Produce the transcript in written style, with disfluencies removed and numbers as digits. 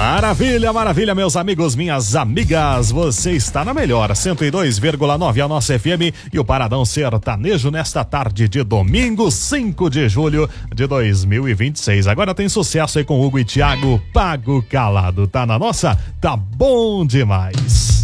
Maravilha, maravilha, meus amigos, minhas amigas. Você está na melhor 102,9 a nossa FM e o Paradão Sertanejo nesta tarde de domingo, 5 de julho de 2026. Agora tem sucesso aí com Hugo e Thiago, Pago Calado. Tá na nossa? Tá bom demais.